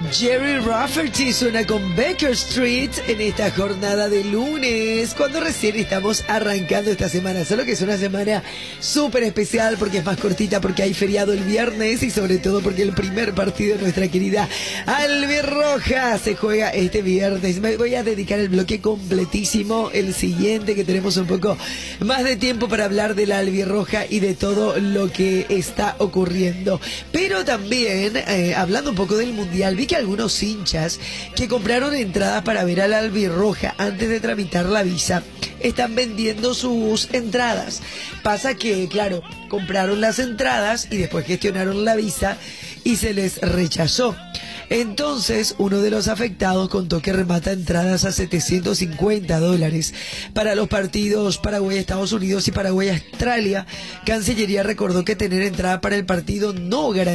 Jerry Rafferty suena con Baker Street en esta jornada de lunes, cuando recién estamos arrancando esta semana. Solo que es una semana súper especial porque es más cortita, porque hay feriado el viernes y sobre todo porque el primer partido de nuestra querida Albirroja se juega este viernes. Me voy a dedicar el bloque completísimo, el siguiente, que tenemos un poco más de tiempo para hablar de la Albirroja y de todo lo que está ocurriendo. Pero también, hablando un poco del Mundial, vi que algunos hinchas que compraron entradas para ver a la Albirroja antes de tramitar la visa están vendiendo sus entradas. Pasa que, claro, compraron las entradas y después gestionaron la visa y se les rechazó. Entonces, uno de los afectados contó que remata entradas a $750 para los partidos Paraguay-Estados Unidos y Paraguay-Australia. Cancillería recordó que tener entrada para el partido no garantiza